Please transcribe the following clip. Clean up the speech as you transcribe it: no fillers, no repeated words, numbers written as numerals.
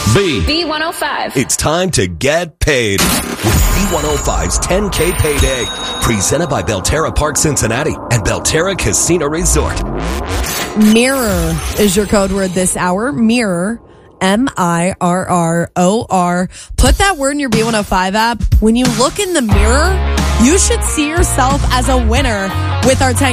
B105. It's time to get paid with B105's 10K Payday. Presented by Belterra Park Cincinnati and Belterra Casino Resort. Mirror is your code word this hour. Mirror. MIRROR. Put that word in your B105 app. When you look in the mirror, you should see yourself as a winner with our 10